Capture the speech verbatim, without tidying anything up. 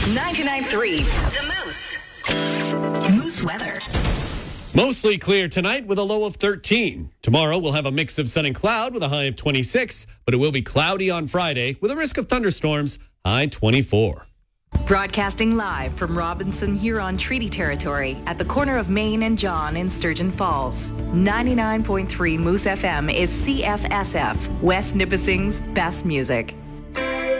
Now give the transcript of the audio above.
ninety-nine point three The Moose. Moose weather. Mostly clear tonight with a low of thirteen. Tomorrow we'll have a mix of sun and cloud with a high of twenty-six, but it will be cloudy on Friday with a risk of thunderstorms, high twenty-four. Broadcasting live from Robinson Huron Treaty Territory at the corner of Main and John in Sturgeon Falls. ninety-nine point three Moose F M is C F S F, West Nipissing's best music.